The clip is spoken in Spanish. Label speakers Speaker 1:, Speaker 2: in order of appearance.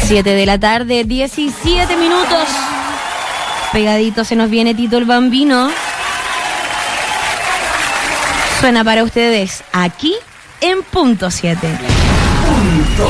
Speaker 1: 7 de la tarde, 17 minutos. Pegadito se nos viene Tito el Bambino. Suena para ustedes aquí en Punto 7.